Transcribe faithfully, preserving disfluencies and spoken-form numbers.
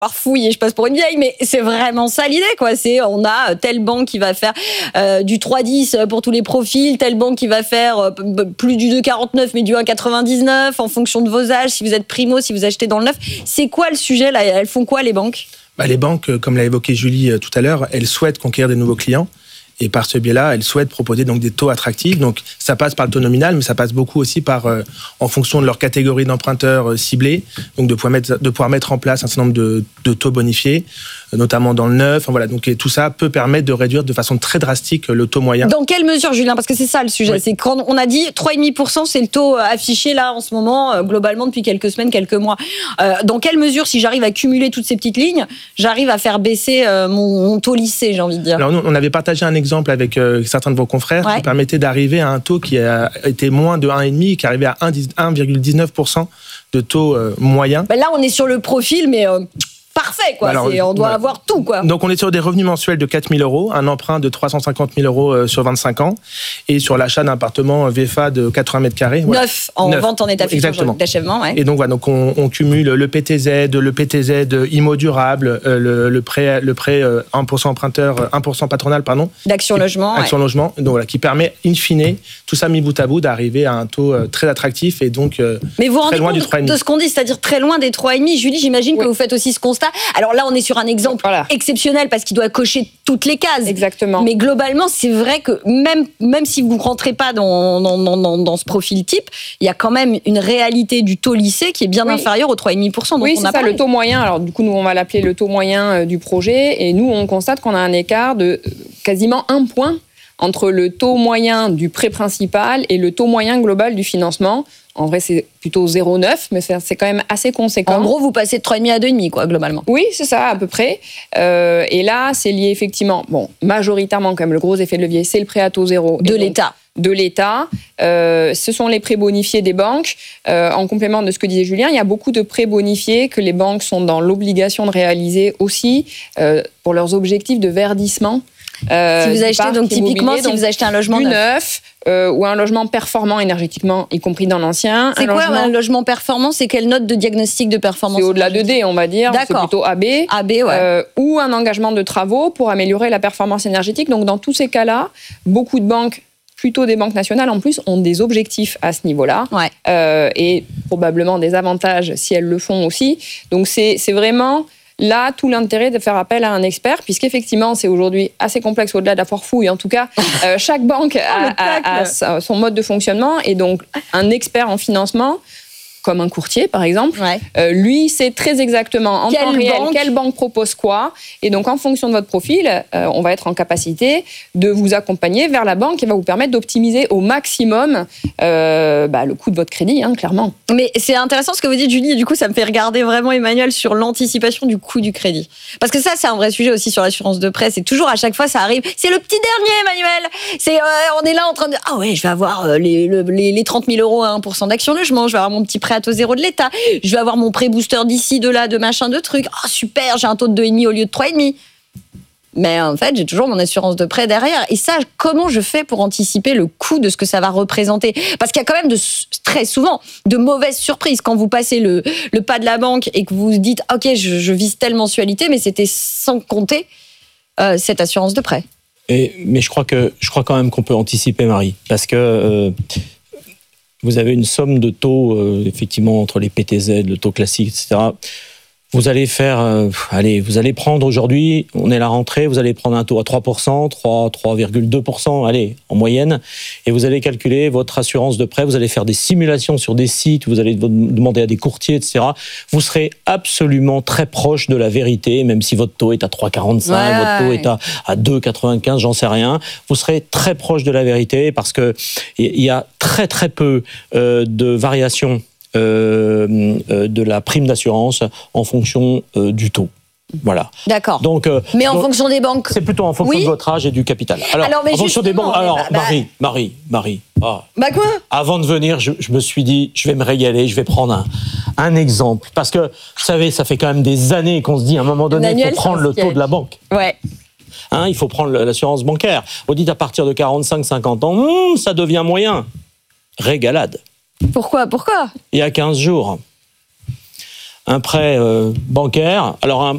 Fouille et je passe pour une vieille, mais c'est vraiment ça l'idée, quoi. C'est, on a telle banque qui va faire euh, du trois dix pour tous les profils, telle banque qui va faire euh, plus du deux quarante-neuf, mais du un quatre-vingt-dix-neuf en fonction de vos âges, si vous êtes primo, si vous achetez dans le neuf. C'est quoi le sujet, là? Elles font quoi, les banques? Bah, les banques, comme l'a évoqué Julie tout à l'heure, elles souhaitent conquérir des nouveaux clients. Et par ce biais-là, elles souhaitent proposer donc des taux attractifs. Donc, ça passe par le taux nominal, mais ça passe beaucoup aussi par, euh, en fonction de leur catégorie d'emprunteurs euh, ciblés, donc de pouvoir mettre, de pouvoir mettre en place un certain nombre de, de taux bonifiés, euh, notamment dans le neuf. Enfin, voilà. Donc, et tout ça peut permettre de réduire de façon très drastique le taux moyen. Dans quelle mesure, Julien? Parce que c'est ça le sujet. Oui. C'est quand on a dit trois virgule cinq pour cent, c'est le taux affiché là en ce moment, euh, globalement depuis quelques semaines, quelques mois. Euh, dans quelle mesure, si j'arrive à cumuler toutes ces petites lignes, j'arrive à faire baisser euh, mon, mon taux lycée, j'ai envie de dire? Alors, nous, on avait partagé un exemple avec euh, certains de vos confrères ouais. qui permettait d'arriver à un taux qui a été moins de un virgule cinq, qui arrivait à un virgule dix-neuf pour cent de taux euh, moyen. Ben là, on est sur le profil, mais... Euh... Parfait, quoi. Alors, c'est, on doit ouais. avoir tout, quoi. Donc, on est sur des revenus mensuels de quatre mille euros, un emprunt de trois cent cinquante mille euros sur vingt-cinq ans, et sur l'achat d'un appartement V F A de quatre-vingts mètres carrés. Voilà. Neuf, en Neuf. Vente en état futur d'achèvement, ouais. Et donc, voilà, donc on, on cumule le P T Z, le P T Z immo durable, euh, le, le prêt, le prêt euh, un pour cent emprunteur, un pour cent patronal, pardon. D'Action Logement. Action ouais. Logement, donc voilà, qui permet, in fine, tout ça mis bout à bout, d'arriver à un taux euh, très attractif et donc euh, Mais vous très loin du trois virgule cinq. De ce qu'on dit, c'est-à-dire très loin des trois virgule cinq. Julie, j'imagine oui. que vous faites aussi ce constat. Alors là, on est sur un exemple voilà. exceptionnel parce qu'il doit cocher toutes les cases. Exactement. Mais globalement, c'est vrai que même, même si vous ne rentrez pas dans, dans, dans, dans ce profil type, il y a quand même une réalité du taux lycée qui est bien oui. inférieure aux trois virgule cinq pour cent. Oui, c'est ça, parlé. Le taux moyen. Alors du coup, nous, on va l'appeler le taux moyen du projet. Et nous, on constate qu'on a un écart de quasiment un point entre le taux moyen du prêt principal et le taux moyen global du financement. En vrai, c'est plutôt zéro virgule neuf, mais c'est quand même assez conséquent. En gros, vous passez de trois virgule cinq à deux virgule cinq, quoi, globalement. Oui, c'est ça, à peu près. Euh, et là, c'est lié effectivement, bon, majoritairement, quand même, le gros effet de levier, c'est le prêt à taux zéro. De l'État. De l'État. Euh, ce sont les prêts bonifiés des banques. Euh, en complément de ce que disait Julien, il y a beaucoup de prêts bonifiés que les banques sont dans l'obligation de réaliser aussi euh, pour leurs objectifs de verdissement. Euh, si vous achetez, donc typiquement, si vous achetez un logement neuf, neuf euh, ou un logement performant énergétiquement, y compris dans l'ancien. C'est un quoi logement... un logement performant? C'est quelle note de diagnostic de performance? C'est au-delà de D, on va dire. D'accord. C'est plutôt A B. A B, ouais. Euh, ou un engagement de travaux pour améliorer la performance énergétique. Donc, dans tous ces cas-là, beaucoup de banques, plutôt des banques nationales en plus, ont des objectifs à ce niveau-là. Ouais. Euh, et probablement des avantages si elles le font aussi. Donc, c'est, c'est vraiment... Là, tout l'intérêt de faire appel à un expert, puisqu'effectivement, c'est aujourd'hui assez complexe au-delà de la foire fouille. En tout cas, euh, chaque banque a, a, a son mode de fonctionnement. Et donc, un expert en financement, comme un courtier, par exemple, ouais. euh, lui, sait très exactement en quelle temps réel banque quelle banque propose quoi. Et donc, en fonction de votre profil, euh, on va être en capacité de vous accompagner vers la banque qui va vous permettre d'optimiser au maximum euh, bah, le coût de votre crédit, hein, clairement. Mais c'est intéressant ce que vous dites, Julie. Et du coup, ça me fait regarder vraiment Emmanuel sur l'anticipation du coût du crédit. Parce que ça, c'est un vrai sujet aussi sur l'assurance de prêt. C'est toujours à chaque fois, ça arrive. C'est le petit dernier, Emmanuel. C'est, euh, on est là en train de... Ah ouais, je vais avoir euh, les, les, les trente mille euros à un pour cent d'Action Logement. Je vais avoir mon petit prêt à taux zéro de l'État. Je vais avoir mon prêt booster d'ici, de là, de machin, de trucs. Oh super, j'ai un taux de deux virgule cinq au lieu de trois virgule cinq. Mais en fait, j'ai toujours mon assurance de prêt derrière. Et ça, comment je fais pour anticiper le coût de ce que ça va représenter? Parce qu'il y a quand même de, très souvent de mauvaises surprises quand vous passez le, le pas de la banque et que vous dites « Ok, je, je vise telle mensualité », mais c'était sans compter euh, cette assurance de prêt. Et, mais je crois, que, je crois quand même qu'on peut anticiper, Marie. Parce que... Euh, vous avez une somme de taux, euh, effectivement, entre les P T Z, le taux classique, et cetera. Vous allez faire, euh, allez, vous allez prendre aujourd'hui, on est à la rentrée, vous allez prendre un taux à trois pour cent, trois, trois virgule deux pour cent, allez, en moyenne, et vous allez calculer votre assurance de prêt, vous allez faire des simulations sur des sites, vous allez demander à des courtiers, et cetera. Vous serez absolument très proche de la vérité, même si votre taux est à trois virgule quarante-cinq, ouais, votre taux ouais. est à, à deux virgule quatre-vingt-quinze, j'en sais rien. Vous serez très proche de la vérité parce que il y a très très peu euh, de variations Euh, euh, de la prime d'assurance en fonction euh, du taux. Voilà. D'accord. Donc, euh, mais en donc, fonction des banques. C'est plutôt en fonction oui. de votre âge et du capital. Alors, alors mais en fonction des banques. Alors, bah, bah, Marie, Marie, Marie. Ah. Bah quoi? Avant de venir, je, je me suis dit, je vais me régaler, je vais prendre un, un exemple. Parce que, vous savez, ça fait quand même des années qu'on se dit, à un moment donné, il faut prendre le taux de la banque. Ouais. Hein, il faut prendre l'assurance bancaire. Vous dites à partir de quarante-cinq cinquante ans, hum, ça devient moyen. Régalade. Pourquoi Pourquoi Il y a quinze jours, un prêt euh, bancaire. Alors un,